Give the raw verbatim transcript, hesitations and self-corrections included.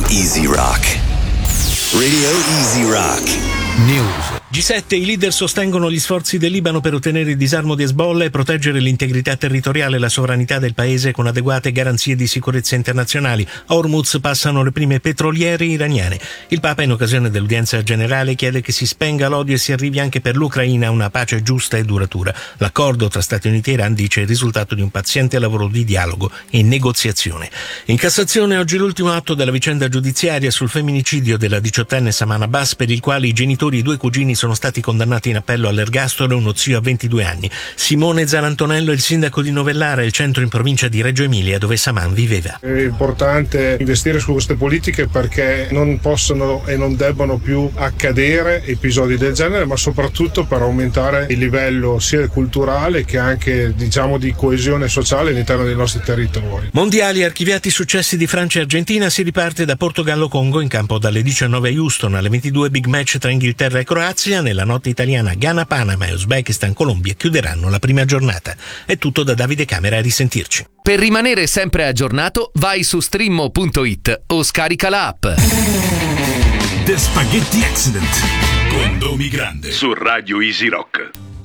Easy Rock. Radio Easy Rock. News. G sette, i leader sostengono gli sforzi del Libano per ottenere il disarmo di Hezbollah e proteggere l'integrità territoriale e la sovranità del paese con adeguate garanzie di sicurezza internazionali. A Hormuz passano le prime petroliere iraniane. Il Papa, in occasione dell'udienza generale, chiede che si spenga l'odio e si arrivi anche per l'Ucraina a una pace giusta e duratura. L'accordo tra Stati Uniti e Iran, dice, è il risultato di un paziente lavoro di dialogo e negoziazione. In Cassazione oggi l'ultimo atto della vicenda giudiziaria sul femminicidio della diciottenne Saman Abbas, per il quale i genitori e i due cugini sono stati condannati in appello all'ergastolo e uno zio a ventidue anni. Simone Zarantonello è il sindaco di Novellara, il centro in provincia di Reggio Emilia dove Saman viveva. È importante investire su queste politiche perché non possono e non debbano più accadere episodi del genere, ma soprattutto per aumentare il livello sia culturale che anche, diciamo, di coesione sociale all'interno dei nostri territori. Mondiali, archiviati i successi di Francia e Argentina, si riparte da Portogallo-Congo, in campo dalle diciannove a Houston, alle ventidue big match tra Inghilterra e Croazia. Nella notte italiana Ghana, Panama e Uzbekistan, Colombia chiuderanno la prima giornata. È tutto da Davide Camera, a risentirci. Per rimanere sempre aggiornato, vai su streammo punto it o scarica la app. The Spaghetti Accident con Domi Grande su Radio Easy Rock.